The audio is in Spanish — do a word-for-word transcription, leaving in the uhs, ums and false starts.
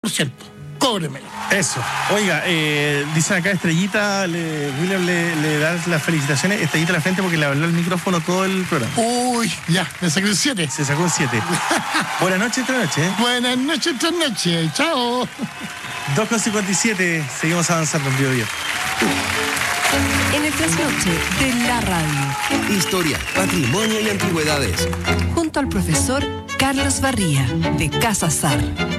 por ciento. Cóbremelo. Eso. Oiga, eh, dicen acá Estrellita, le, William le, le da las felicitaciones, Estrellita a la frente porque le habló el micrófono todo el programa. Uy, ya, me saqué un siete. Se sacó un siete. Buenas noches, entre noche. ¿eh? Buenas noches, entre noche. Chao. dos con cincuenta y siete, seguimos avanzando en Bio Bio. En el trasnoche de la radio. Historia, patrimonio y antigüedades. Junto al profesor Carlos Barría, de Casa Sar.